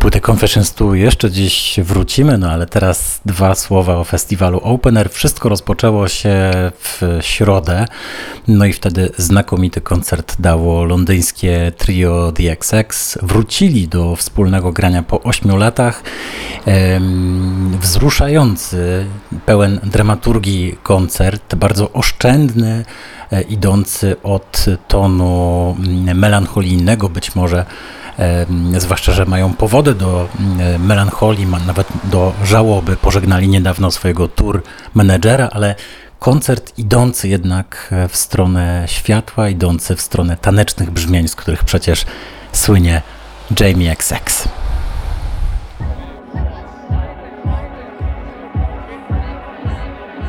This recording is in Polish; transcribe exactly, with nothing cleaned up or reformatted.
płytę Confessions tu jeszcze dziś wrócimy, no ale teraz dwa słowa o festiwalu Open Air. Wszystko rozpoczęło się w środę, no i wtedy znakomity koncert dało londyńskie trio The X X. Wrócili do wspólnego grania po ośmiu latach. Ehm, wzruszający, pełen dramaturgii koncert, bardzo oszczędny, e, idący od tonu melancholijnego być może, E, zwłaszcza, że mają powody do e, melancholii, nawet do żałoby. Pożegnali niedawno swojego tour menedżera, ale koncert idący jednak w stronę światła, idący w stronę tanecznych brzmień, z których przecież słynie Jamie X X.